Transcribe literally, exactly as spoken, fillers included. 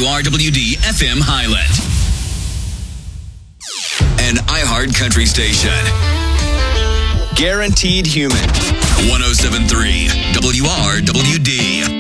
W R W D F M Highland. An iHeart Country station. Guaranteed Human. one oh seven point three W R W D.